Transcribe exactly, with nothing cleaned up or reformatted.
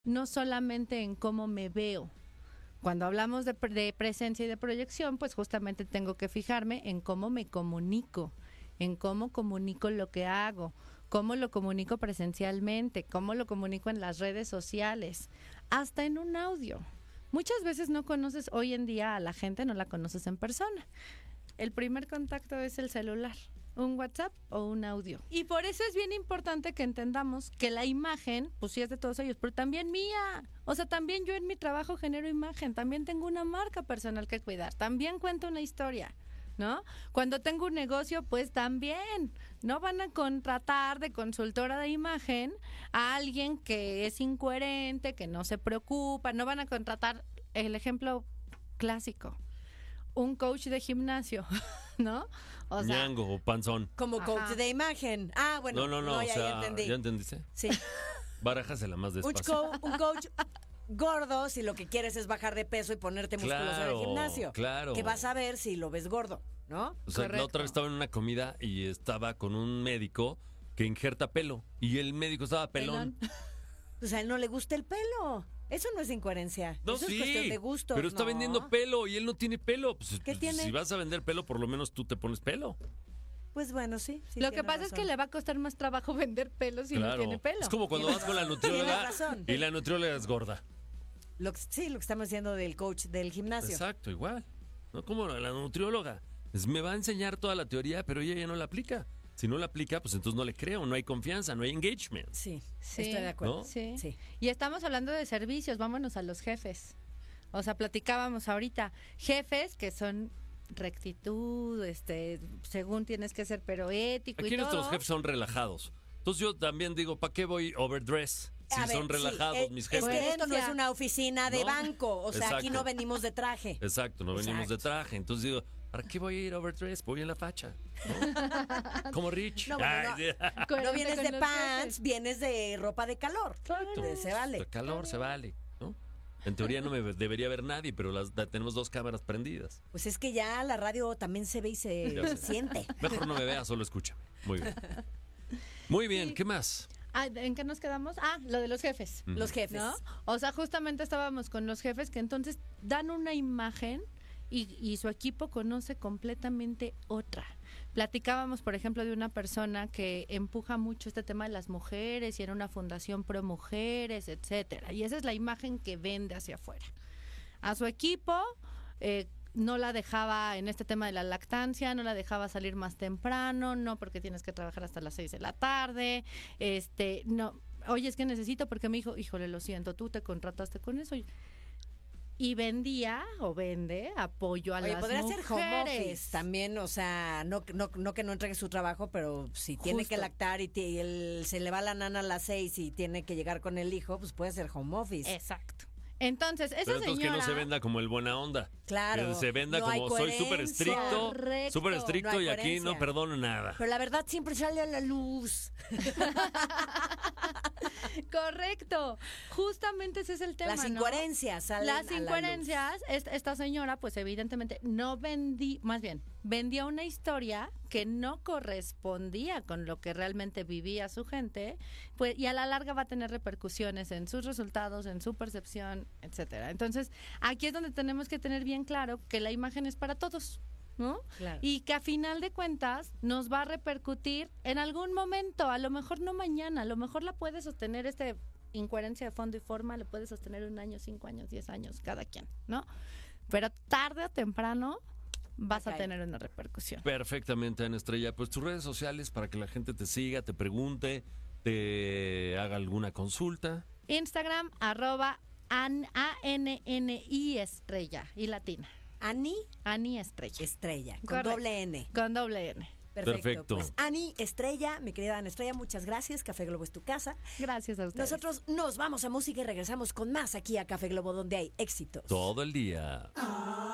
no solamente en cómo me veo. Cuando hablamos de, de presencia y de proyección, pues justamente tengo que fijarme en cómo me comunico, en cómo comunico lo que hago, cómo lo comunico presencialmente, cómo lo comunico en las redes sociales, hasta en un audio. Muchas veces no conoces hoy en día a la gente, no la conoces en persona. El primer contacto es el celular, un WhatsApp o un audio. Y por eso es bien importante que entendamos que la imagen, pues sí es de todos ellos, pero también mía. O sea, también yo en mi trabajo genero imagen, también tengo una marca personal que cuidar, también cuento una historia, ¿no? Cuando tengo un negocio, pues también, no van a contratar de consultora de imagen a alguien que es incoherente, que no se preocupa, no van a contratar, el ejemplo clásico, un coach de gimnasio, ¿no? O sea, ñango o panzón. Como coach Ajá. de imagen. Ah, bueno. No, no, no, no o ya, sea, ya entendí. ¿ya entendiste? Sí. Barájasela más Un, despacio. co- un coach gordo, si lo que quieres es bajar de peso y ponerte musculoso Claro, en el gimnasio. claro. Que vas a ver si lo ves gordo, ¿no? O sea, Correcto. la otra vez estaba en una comida y estaba con un médico que injerta pelo. Y el médico estaba pelón. Pelón. Pues a él no le gusta el pelo. Eso no es incoherencia. No, Eso sí, es cuestión de gustos. pero está ¿no? vendiendo pelo y él no tiene pelo. Pues, ¿Qué pues, tiene? Si vas a vender pelo, por lo menos tú te pones pelo. Pues bueno, sí. sí Lo que tiene pasa razón. es que le va a costar más trabajo vender pelo si Claro. no tiene pelo. Es como cuando Tienes vas con la razón. nutrióloga Tienes razón. y la nutrióloga es gorda. Lo que- sí, lo que estamos diciendo del coach del gimnasio. Exacto, igual. No como la nutrióloga. Es, me va a enseñar toda la teoría, pero ella ya no la aplica. Si no la aplica, pues entonces no le creo, no hay confianza, no hay engagement. Sí, Sí, estoy de acuerdo. ¿no? Sí. Sí. Y estamos hablando de servicios, vámonos a los jefes. O sea, platicábamos ahorita, jefes que son rectitud, este, según tienes que ser, pero ético Aquí y todo. nuestros jefes son relajados. Entonces yo también digo, ¿para qué voy overdress? Si A ver, son relajados sí, eh, mis Es jefes. que esto no es una oficina de ¿No? banco. O sea, aquí Exacto. no venimos de traje. Exacto, no venimos de Exacto. traje. Entonces digo, ¿para qué voy a ir overdress? Voy en la facha. ¿no? Como Rich. No, bueno, Ay, sí. No Coherente vienes con de los pants, jefes. vienes de ropa de calor. Exacto. Eh, Se vale. El calor se vale, ¿no? En teoría no me debería ver nadie, pero las, da- tenemos dos cámaras prendidas. Pues es que ya la radio también se ve y se Ya sé. siente. Mejor no me veas, solo escúchame. Muy bien. Muy bien, Sí. ¿qué más? Ah, ¿en qué nos quedamos? Ah, lo de los jefes. Ujú. Los jefes. ¿No? O sea, justamente estábamos con los jefes que entonces dan una imagen y, y su equipo conoce completamente otra. Platicábamos, por ejemplo, de una persona que empuja mucho este tema de las mujeres y era una fundación pro mujeres, etcétera. Y esa es la imagen que vende hacia afuera. A su equipo eh, no la dejaba en este tema de la lactancia, no la dejaba salir más temprano, no porque tienes que trabajar hasta las seis de la tarde, este, no, oye, es que necesito porque mi hijo, híjole, lo siento, tú te contrataste con eso. Y vendía o vende apoyo a Oye, las podría mujeres. ser home office también, o sea, no, no, no que no entregue su trabajo, pero si tiene que Justo. lactar y, ti- y él, se le va la nana a las seis y tiene que llegar con el hijo, pues puede ser home office. Exacto. Entonces, esa Pero entonces señora... que no se venda como el buena onda. Claro, Que se venda no hay como soy súper coherencia. estricto, Correcto, súper estricto no hay y aquí no coherencia. perdono nada. Pero la verdad siempre sale a la luz. Correcto. Justamente ese es el tema, Las ¿no? incoherencias salen Las a la incoherencias, est- esta señora, pues evidentemente no vendí, más bien, vendía una historia que no correspondía con lo que realmente vivía su gente, pues, y a la larga va a tener repercusiones en sus resultados, en su percepción, etcétera. Entonces, aquí es donde tenemos que tener bien claro que la imagen es para todos, ¿no? Claro. Y que a final de cuentas nos va a repercutir en algún momento, a lo mejor no mañana, a lo mejor la puede sostener este incoherencia de fondo y forma, le puede sostener un año, cinco años, diez años, cada quien, ¿no? Pero tarde o temprano vas a Ok. tener una repercusión. Perfectamente, Ana Estrella. Pues tus redes sociales para que la gente te siga, te pregunte, te haga alguna consulta. Instagram, arroba an- A N N I estrella y latina. Ani Ani estrella. Estrella, con Correcto. doble N. Con doble N. Perfecto. Perfecto. Pues Ani Estrella, mi querida Ana Estrella, muchas gracias. Café Globo es tu casa. Gracias a ustedes. Nosotros nos vamos a música y regresamos con más aquí a Café Globo, donde hay éxitos. Todo el día. Ah.